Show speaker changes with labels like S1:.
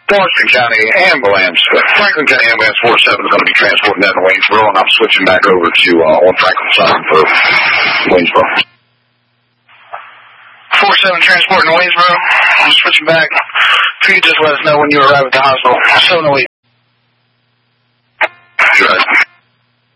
S1: Washington County Ambulance. Franklin County Ambulance 47 is going to be transporting that to Waynesboro, and I'm switching back over to on Franklin side for Waynesboro. 47 transporting to Waynesboro. I'm switching back. If you could just let us know when you arrive at the hospital. 708. Right.